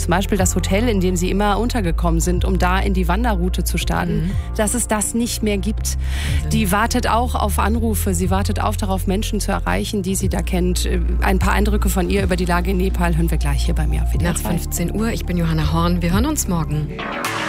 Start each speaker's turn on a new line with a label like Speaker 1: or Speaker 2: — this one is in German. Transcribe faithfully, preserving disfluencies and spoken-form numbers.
Speaker 1: zum Beispiel das Hotel, in dem sie immer untergekommen sind, um da in die Wanderroute zu starten, mhm. dass es das nicht mehr gibt. Wahnsinn. Die wartet auch auf Anrufe, sie wartet auch darauf, Menschen zu erreichen, die sie da kennt. Ein paar Eindrücke von ihr über die Lage in Nepal hören wir gleich hier bei mir auf W D R
Speaker 2: zwei. Nach fünfzehn Uhr, ich bin Johanna Horn, wir hören uns morgen.